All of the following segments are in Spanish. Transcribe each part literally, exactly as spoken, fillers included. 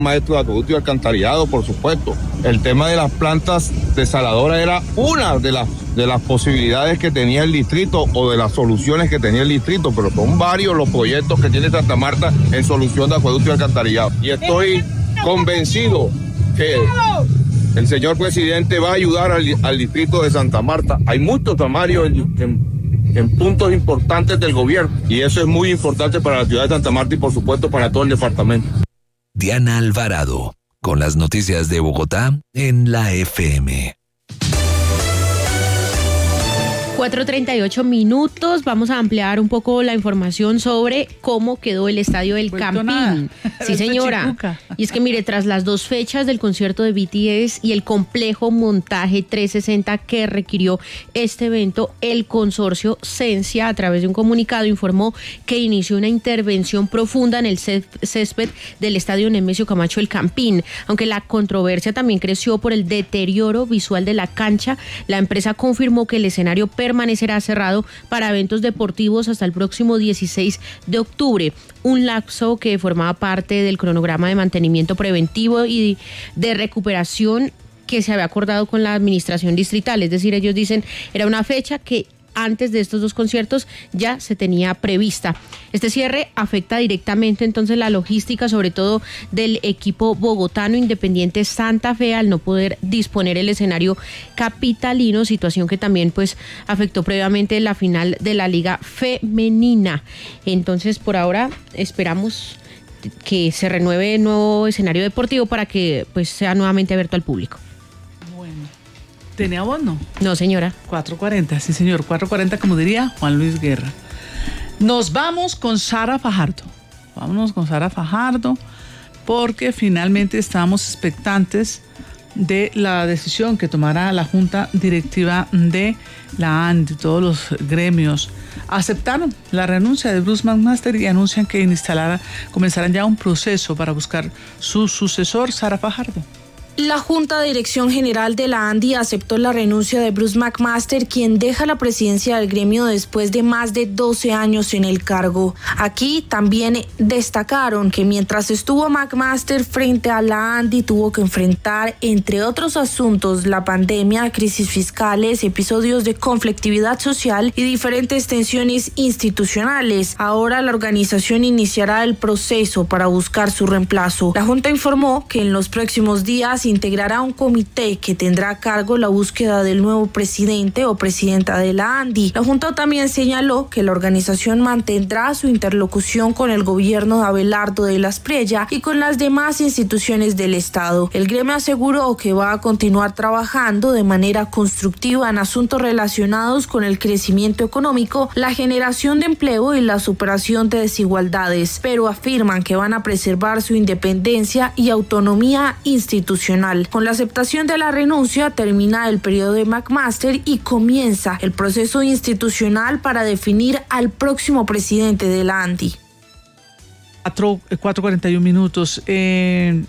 Maestro de acueducto y alcantarillado, por supuesto. El tema de las plantas desaladoras era una de las, de las posibilidades que tenía el distrito o de las soluciones que tenía el distrito, pero son varios los proyectos que tiene Santa Marta en solución de acueducto y alcantarillado. Y estoy convencido que el señor presidente va a ayudar al, al distrito de Santa Marta. Hay muchos tamarios en, en, en puntos importantes del gobierno y eso es muy importante para la ciudad de Santa Marta y por supuesto para todo el departamento. Diana Alvarado, con las noticias de Bogotá en la F M. cuatro treinta y ocho minutos. Vamos a ampliar un poco la información sobre cómo quedó el estadio del Campín. Sí, señora. Y es que mire, tras las dos fechas del concierto de B T S y el complejo montaje trescientos sesenta que requirió este evento, el consorcio Sensia, a través de un comunicado, informó que inició una intervención profunda en el césped del estadio Nemesio Camacho El Campín. Aunque la controversia también creció por el deterioro visual de la cancha, la empresa confirmó que el escenario permanecerá cerrado para eventos deportivos hasta el próximo dieciséis de octubre, un lapso que formaba parte del cronograma de mantenimiento preventivo y de recuperación que se había acordado con la administración distrital. Es decir, ellos dicen, era una fecha que antes de estos dos conciertos ya se tenía prevista. Este cierre afecta directamente entonces la logística, sobre todo del equipo bogotano Independiente Santa Fe, al no poder disponer el escenario capitalino, situación que también pues afectó previamente la final de la Liga Femenina. Entonces, por ahora esperamos que se renueve el nuevo escenario deportivo para que pues sea nuevamente abierto al público. ¿Tenía voz, no? No, señora. cuatro cuarenta, sí, señor. cuatro cuarenta, como diría Juan Luis Guerra. Nos vamos con Sara Fajardo. Vámonos con Sara Fajardo, porque finalmente estábamos expectantes de la decisión que tomará la Junta Directiva de la A N D I. Todos los gremios aceptaron la renuncia de Bruce McMaster y anuncian que instalará, comenzarán ya un proceso para buscar su sucesor. Sara Fajardo. La Junta de Dirección General de la A N D I aceptó la renuncia de Bruce McMaster, quien deja la presidencia del gremio después de más de doce años en el cargo. Aquí también destacaron que mientras estuvo McMaster frente a la A N D I tuvo que enfrentar, entre otros asuntos, la pandemia, crisis fiscales, episodios de conflictividad social y diferentes tensiones institucionales. Ahora la organización iniciará el proceso para buscar su reemplazo. La Junta informó que en los próximos días integrará un comité que tendrá a cargo la búsqueda del nuevo presidente o presidenta de la A N D I. La Junta también señaló que la organización mantendrá su interlocución con el gobierno de Abelardo de la Espriella y con las demás instituciones del Estado. El gremio aseguró que va a continuar trabajando de manera constructiva en asuntos relacionados con el crecimiento económico, la generación de empleo y la superación de desigualdades, pero afirman que van a preservar su independencia y autonomía institucional. Con la aceptación de la renuncia termina el periodo de McMaster y comienza el proceso institucional para definir al próximo presidente de la A N D I. cuatro cuarenta y uno minutos. Eh,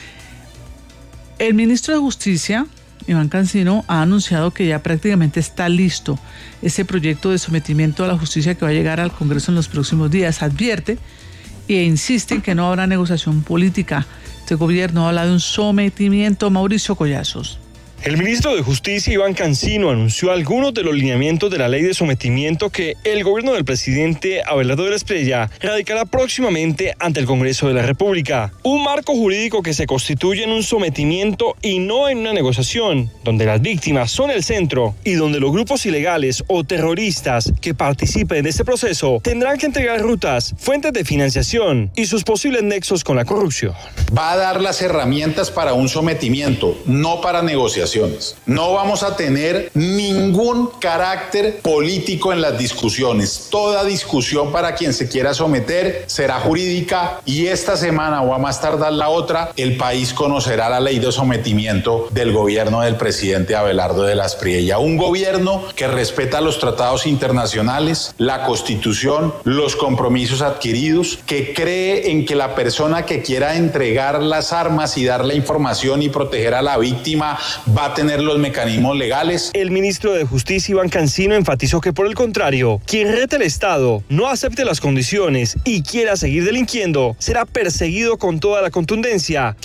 el ministro de Justicia, Iván Cancino, ha anunciado que ya prácticamente está listo ese proyecto de sometimiento a la justicia que va a llegar al Congreso en los próximos días. Advierte e insiste en que no habrá negociación política. Este gobierno habla de un sometimiento. Mauricio Collazos. El ministro de Justicia, Iván Cancino, anunció algunos de los lineamientos de la ley de sometimiento que el gobierno del presidente Abelardo de la Espriella radicará próximamente ante el Congreso de la República. Un marco jurídico que se constituye en un sometimiento y no en una negociación, donde las víctimas son el centro y donde los grupos ilegales o terroristas que participen de este proceso tendrán que entregar rutas, fuentes de financiación y sus posibles nexos con la corrupción. Va a dar las herramientas para un sometimiento, no para negociación. No vamos a tener ningún carácter político en las discusiones. Toda discusión para quien se quiera someter será jurídica y esta semana o a más tardar la otra, el país conocerá la ley de sometimiento del gobierno del presidente Abelardo de la Espriella. Un gobierno que respeta los tratados internacionales, la Constitución, los compromisos adquiridos, que cree en que la persona que quiera entregar las armas y dar la información y proteger a la víctima va a tener los mecanismos legales. El ministro de Justicia, Iván Cancino, enfatizó que, por el contrario, quien rete al Estado, no acepte las condiciones y quiera seguir delinquiendo, será perseguido con toda la contundencia